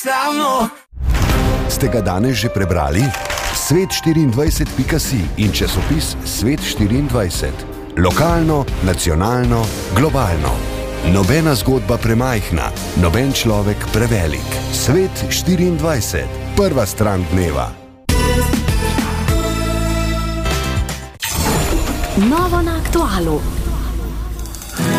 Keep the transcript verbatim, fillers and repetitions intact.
Ste ga danes že prebrali? svet štiriindvajset pika si in časopis Svet štiriindvajset. Lokalno, nacionalno, globalno. Nobena zgodba premajhna, noben človek prevelik. Svet štiriindvajset. Prva stran dneva. Novo na Aktualu.